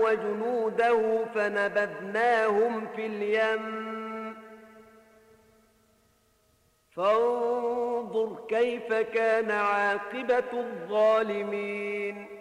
وجنوده فنبذناهم في اليم فانظر كيف كان عاقبة الظالمين